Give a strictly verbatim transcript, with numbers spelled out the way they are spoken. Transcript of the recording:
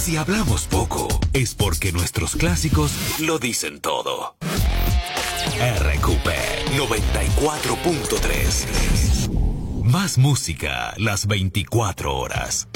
Si hablamos poco, es porque nuestros clásicos lo dicen todo. R Q P noventa y cuatro punto tres. Más música las veinticuatro horas.